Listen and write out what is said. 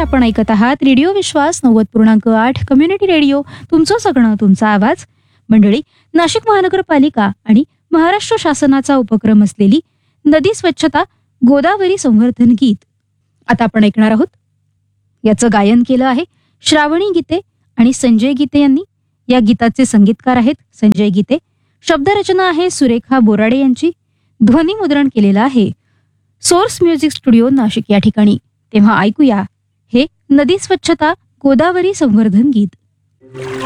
आपण ऐकत आहात रेडिओ विश्वास 90.8 कम्युनिटी रेडिओ, तुमचं सगळं तुमचा आवाज. मंडळी, नाशिक महानगरपालिका आणि महाराष्ट्र शासनाचा उपक्रम असलेली नदी स्वच्छता गोदावरी संवर्धन गीत आता आपण ऐकणार आहोत. याचं गायन केलं आहे श्रावणी गीते आणि संजय गीते यांनी. या गीताचे संगीतकार आहेत संजय गीते. शब्दरचना आहे सुरेखा बोराडे यांची. ध्वनिमुद्रण केलेलं आहे सोर्स म्युझिक स्टुडिओ नाशिक या ठिकाणी. तेव्हा ऐकूया हे नदी स्वच्छता गोदावरी संवर्धन गीत.